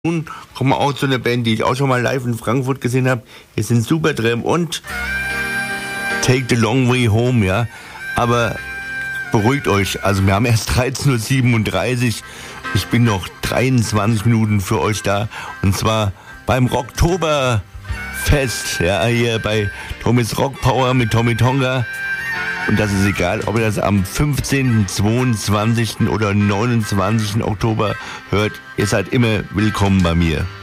Nun kommen wir auch zu einer Band, die ich auch schon mal live in Frankfurt gesehen habe. Wir sind Supertramp und Take the Long Way Home, ja. Aber beruhigt euch, also wir haben erst 13:37 Uhr. Ich bin noch 23 Minuten für euch da. Und zwar beim Rocktoberfest, ja, hier bei Tommy's Rock Power mit Tommy Tonga. Und das ist egal, ob ihr das am 15., 22. oder 29. Oktober hört. Ihr seid immer willkommen bei mir.